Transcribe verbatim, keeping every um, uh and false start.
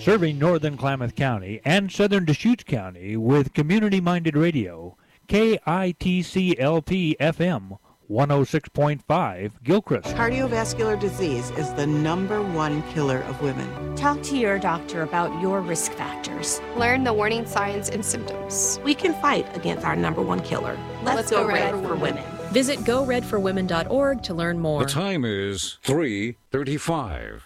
serving northern Klamath County and southern Deschutes County with community-minded radio. K I T C L P F M, one oh six point five, Gilchrist. Cardiovascular disease is the number one killer of women. Talk to your doctor about your risk factors. Learn the warning signs and symptoms. We can fight against our number one killer. Let's, Let's go, go red, red for, for women. Visit go red for women dot org to learn more. The time is three thirty-five.